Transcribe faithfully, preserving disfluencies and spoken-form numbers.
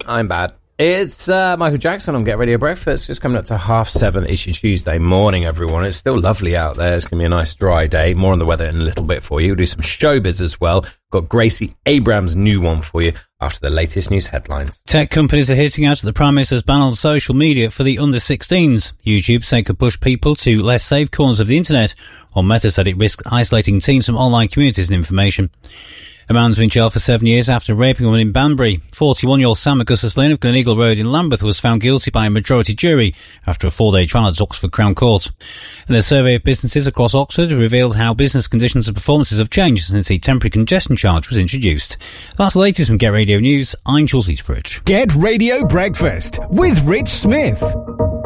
I'm bad. It's uh, Michael Jackson on Get Radio Breakfast. It's coming up to half seven. It's your Tuesday morning, everyone. It's still lovely out there. It's going to be a nice dry day. More on the weather in a little bit for you. We'll do some showbiz as well. Got Gracie Abrams' new one for you after the latest news headlines. Tech companies are hitting out at the Prime Minister's ban on social media for the under sixteens. YouTube said it could push people to less safe corners of the internet, while Meta said it risks isolating teens from online communities and information. A man's been jailed for seven years after raping a woman in Banbury. forty-one-year-old Sam Augustus Lane of Gleneagle Road in Lambeth was found guilty by a majority jury after a four-day trial at Oxford Crown Court. And a survey of businesses across Oxford revealed how business conditions and performances have changed since the temporary congestion charge was introduced. That's the latest from Get Radio News. I'm Jules Eastbridge. Get Radio Breakfast with Rich Smith.